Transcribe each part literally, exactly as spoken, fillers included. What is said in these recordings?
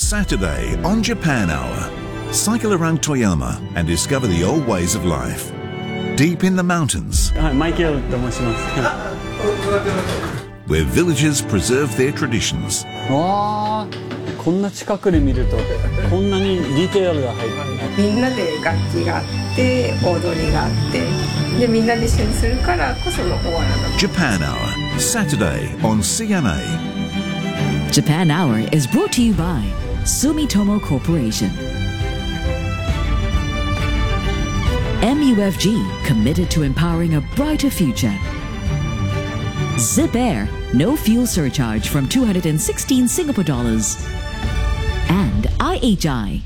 Saturday on Japan Hour. Cycle around Toyama and discover the old ways of life. Deep in the mountains, where villagers preserve their traditions. わあ、こんな近くで見るとこんなにディテールが入ってる。 みんなで楽器があって踊りがあってでみんなで一緒にするからこその終わらない。 Japan Hour, Saturday on C N A. Japan Hour is brought to you by Sumitomo Corporation. M U F G, committed to empowering a brighter future. Zip Air, no fuel surcharge from two hundred sixteen Singapore dollars. And I H I.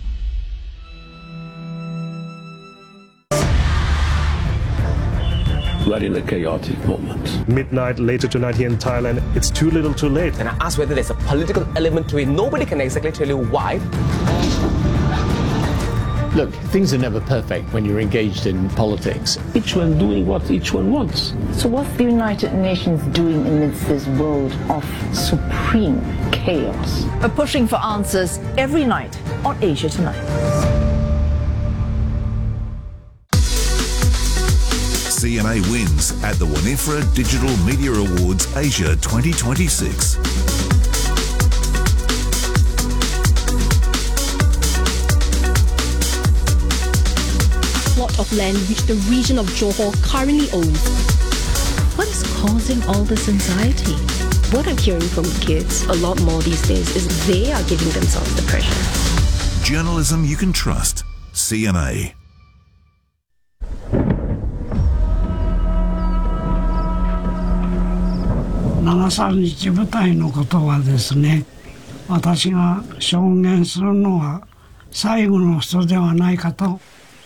We're in a chaotic moment. Midnight later tonight here in Thailand, it's too little too late. And I asked whether there's a political element to it. Nobody can exactly tell you why. Look, things are never perfect when you're engaged in politics. Each one doing what each one wants. So what's the United Nations doing amidst this world of supreme chaos? We're pushing for answers every night on Asia Tonight. C N A wins at the Winifred Digital Media Awards Asia twenty twenty-six. Plot of land which the region of Johor currently owns. What is causing all this anxiety? What I'm hearing from kids a lot more these days is they are giving themselves depression. Journalism you can trust. C N A. ななさんいち部隊のことはですね、私が証言するのは最後の人ではないかと。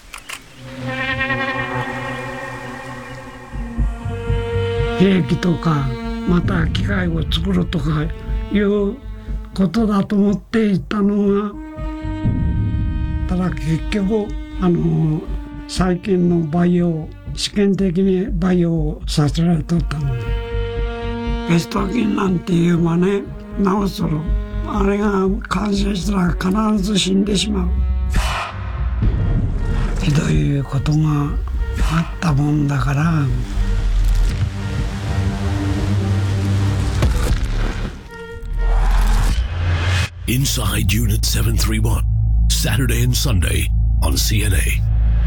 兵器とかまた機械を作るとかいうことだと思っていたのが、ただ結局あの最近の培養試験的に培養させられとったので。ペスト菌なんていうばね、なおそろあれが感染したら必ず死んでしまう。ひどいことがあったもんだから。 Inside Unit seven thirty-one, Saturday and Sunday on C N A.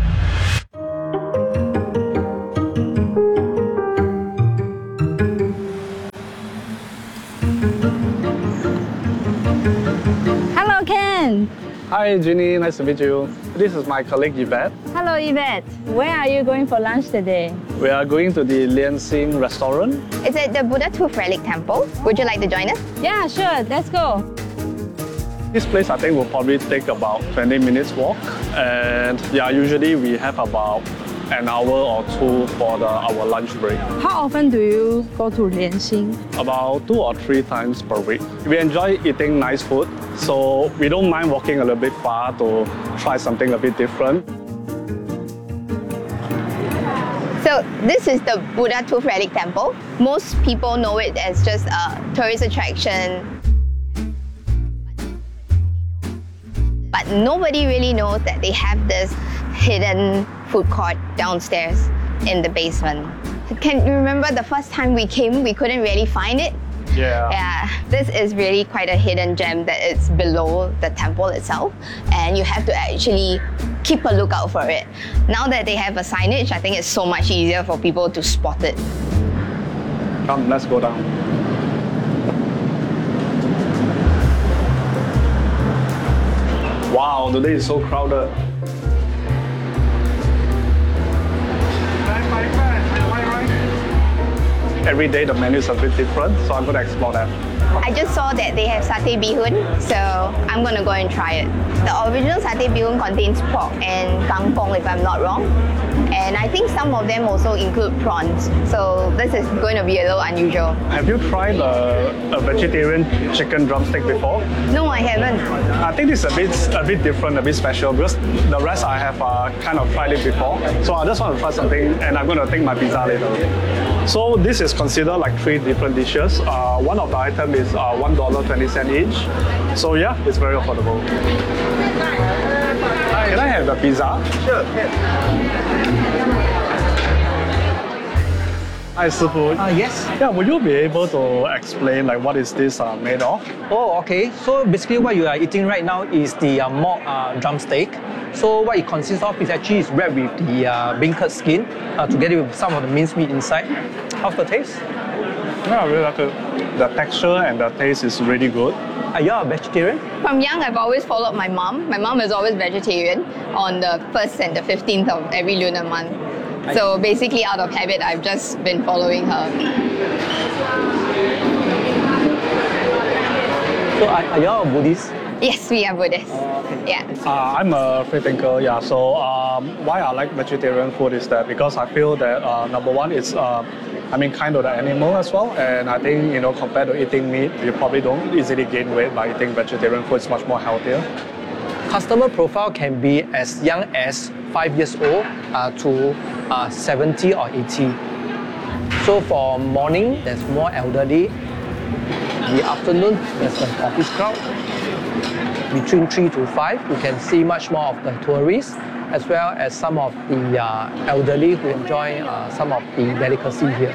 Hi Ginny, nice to meet you. This is my colleague Yvette. Hello Yvette. Where are you going for lunch today? We are going to the Lian Xing restaurant. It's at the Buddha Tooth Relic Temple. Would you like to join us? Yeah, sure. Let's go. This place I think will probably take about twenty minutes walk. And yeah, usually we have about an hour or two for the, our lunch break. How often do you go to Lian Xing? About two or three times per week. We enjoy eating nice food, so we don't mind walking a little bit far to try something a bit different. So this is the Buddha Tooth Relic Temple. Most people know it as just a tourist attraction. But nobody really knows that they have this hidden food court downstairs in the basement. Can you remember the first time we came, we couldn't really find it? Yeah. Yeah. This is really quite a hidden gem that it's below the temple itself, and you have to actually keep a lookout for it. Now that they have a signage, I think it's so much easier for people to spot it. Come, let's go down. Wow, today is so crowded. Every day the menu is a bit different, so I'm going to explore that. I just saw that they have satay bihun, so I'm going to go and try it. The original satay bihun contains pork and kangkong, if I'm not wrong. And I think some of them also include prawns, so this is going to be a little unusual. Have you tried a, a vegetarian chicken drumstick before? No, I haven't. I think this is a bit, a bit different, a bit special, because the rest I have uh, kind of tried it before. So I just want to try something, and I'm going to take my pizza later. So this is considered like three different dishes. Uh, one of the items is uh, one dollar twenty cents each. So yeah, it's very affordable. Can I have the pizza? Sure. Hi, Sifu. Uh, yes. Yeah, would you be able to explain like what is this uh, made of? Oh, okay. So basically what you are eating right now is the uh, mock uh, drumstick. So what it consists of is actually is wrapped with the uh, bean curd skin uh, together with some of the minced meat inside. How's the taste? Yeah, I really like it. The texture and the taste is really good. Are you a vegetarian? From young, I've always followed my mom. My mom is always vegetarian on the first and the fifteenth of every lunar month. So basically, out of habit, I've just been following her. So are, are you all Buddhist? Yes, we are Buddhists. Oh, okay. Yeah. Uh, I'm a free thinker, yeah. So um, why I like vegetarian food is that because I feel that uh, number one, it's uh, I mean kind of the animal as well, and I think you know compared to eating meat, you probably don't easily gain weight by eating vegetarian food. It's much more healthier. Customer profile can be as young as five years old uh, to uh, seventy or eighty. So for morning, there's more elderly. In the afternoon, there's an office crowd. Between three to five, you can see much more of the tourists, as well as some of the uh, elderly who enjoy uh, some of the delicacy here.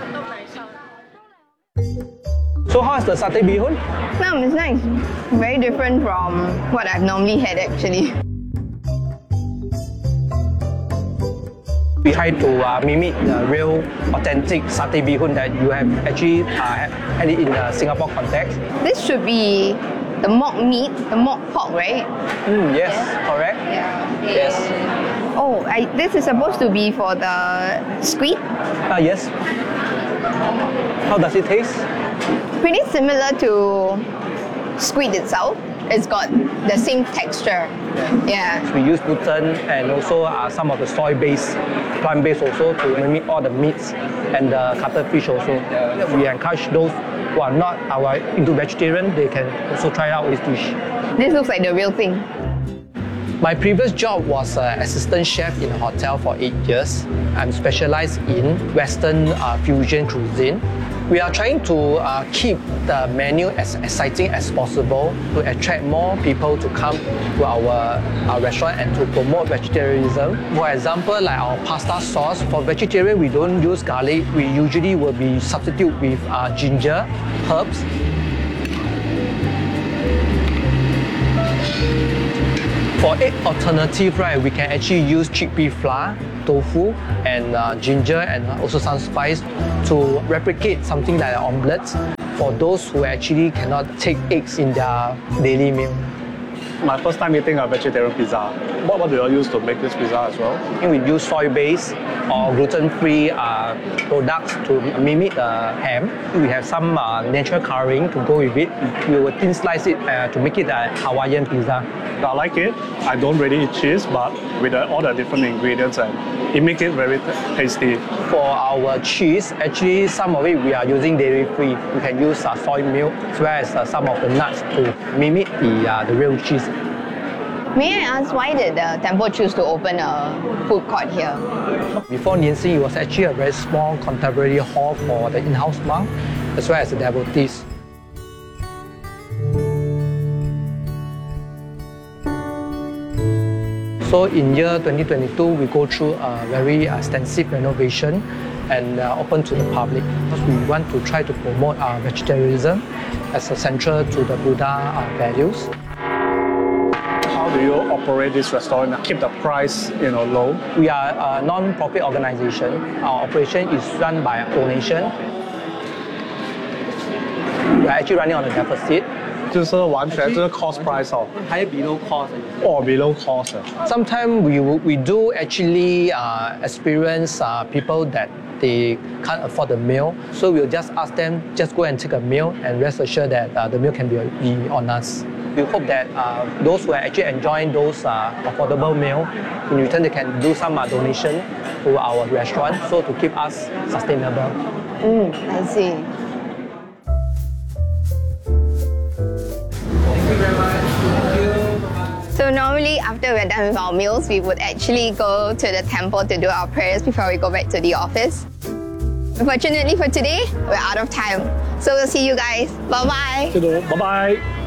So how's the satay bee hoon? No, it's nice. Very different from what I've normally had actually. We try to uh, mimic the real authentic satay bee hoon that you have actually uh, had it in a Singapore context. This should be the mock meat, the mock pork, right? Mm, yes, yeah. Correct. Yeah. Yes. Oh, I, this is supposed to be for the squid? Uh, yes. How does it taste? Pretty similar to squid itself. It's got the same texture. Yeah. yeah. We use gluten and also uh, some of the soy-based, plant-based also to mimic all the meats and the cuttlefish also. We encourage those who are not our into vegetarian, they can also try out this dish. This looks like the real thing. My previous job was an assistant chef in a hotel for eight years. I'm specialized in Western uh, fusion cuisine. We are trying to uh, keep the menu as exciting as possible to attract more people to come to our, our restaurant and to promote vegetarianism. For example, like our pasta sauce, for vegetarian we don't use garlic. We usually will be substitute with uh, ginger, herbs. For egg alternative, right, we can actually use chickpea flour, tofu, and uh, ginger, and also some spice to replicate something like an omelette for those who actually cannot take eggs in their daily meal. My first time eating a vegetarian pizza. What, what do you use to make this pizza as well? We use soy-based or gluten-free uh, products to mimic the ham. We have some uh, natural coloring to go with it. We will thin slice it uh, to make it a Hawaiian pizza. I like it. I don't really eat cheese, but with the, all the different ingredients, and it makes it very tasty. For our cheese, actually some of it we are using dairy-free. We can use uh, soy milk as well as uh, some of the nuts to mimic the, uh, the real cheese. May I ask, why did the temple choose to open a food court here? Before Nianxing, it was actually a very small contemporary hall for the in-house monk as well as the devotees. So in year twenty twenty-two, we go through a very extensive renovation and uh, open to the public because we want to try to promote uh, vegetarianism as a central to the Buddha uh, values. How do you operate this restaurant and keep the price you know, low? We are a non-profit organization. Our operation is run by donation. We are actually running on a deficit. 就是完全就是 cost price 哦， 还 below cost. Oh, below cost. Sometimes we we do actually uh, experience uh, people that they can't afford the meal, so we'll just ask them just go and take a meal and rest assured that uh, the meal can be, be on us. We hope that uh, those who are actually enjoying those uh, affordable meal, in return they can do some uh, donation to our restaurant, so to keep us sustainable. Mm, I see. So normally after we're done with our meals, we would actually go to the temple to do our prayers before we go back to the office. Unfortunately for today, we're out of time. So we'll see you guys. Bye bye. Bye bye.